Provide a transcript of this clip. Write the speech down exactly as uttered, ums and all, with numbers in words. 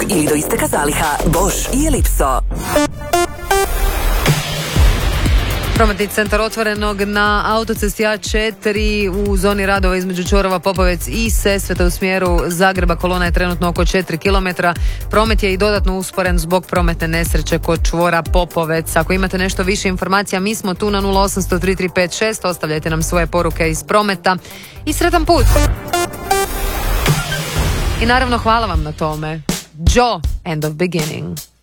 ili do isteka zaliha. Bosch i Ellipso. Prometni centar Otvorenog na autocesti A četiri u zoni radova između čvorova Popovec i Sesvete u smjeru Zagreba. Kolona je trenutno oko četiri kilometra. Promet je i dodatno usporen zbog prometne nesreće kod čvora Popovec. Ako imate nešto više informacija, mi smo tu na nula osam zero tri tri pet šest. Ostavljajte nam svoje poruke iz prometa i sretan put. I naravno hvala vam na tome. Joe, End of Beginning.